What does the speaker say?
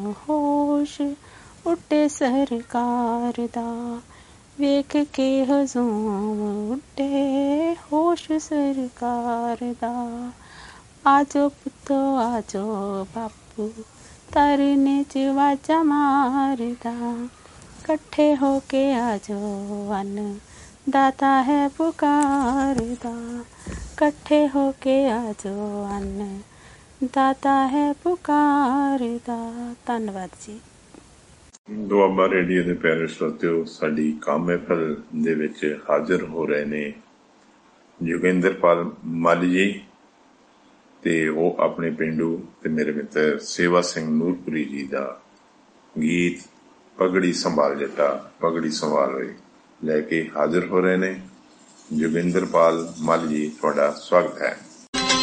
होश ਉੱਡੇ ਸਰਕਾਰ ਦਾ। ਵੇਖ ਕੇ ਹਜ਼ੂਮ ਉੱਡੇ ਹੋਸ਼ ਸਰਕਾਰ ਦਾ। ਆਜੋ ਪੁੱਤੋ ਆਜੋ ਬਾਪੂ ਧਰਨੇ 'ਚ ਵਾਜਾਂ ਮਾਰਦਾ। ਇਕੱਠੇ ਹੋ ਕੇ ਆਜੋ ਅੰਨ ਦਾਤਾ ਹੈ ਪੁਕਾਰਦਾ। ਇਕੱਠੇ ਹੋ ਕੇ ਆਜੋ ਅੰਨ ਦਾਤਾ ਹੈ ਪੁਕਾਰਦਾ। ਧੰਨਵਾਦ ਜੀ। ਦੁਆਬਾ ਰੇਡੀਓ ਦੇ ਪਿਆਰੇ ਸਰੋਤਿਓ, ਸਾਡੀ ਕਾਮ ਮਹਿਫਲ ਦੇ ਵਿੱਚ ਹਾਜ਼ਰ ਹੋ ਰਹੇ ਨੇ ਜੋਗਿੰਦਰਪਾਲ ਮਾਲੀ ਜੀ, ਤੇ ਉਹ ਆਪਣੇ ਪਿੰਡੂ ਤੇ ਮੇਰੇ ਮਿੱਤਰ ਸੇਵਾ ਸਿੰਘ ਨੂਰਪੁਰੀ ਜੀ ਦਾ ਗੀਤ ਪਗੜੀ ਸੰਭਾਲ ਜੱਟਾ ਪਗੜੀ ਸੰਭਾਲ ਹੋਏ ਲੈ ਕੇ ਹਾਜ਼ਰ ਹੋ ਰਹੇ ਨੇ। ਜੋਗਿੰਦਰਪਾਲ ਮਾਲੀ ਜੀ, ਤੁਹਾਡਾ ਸਵਾਗਤ ਹੈ।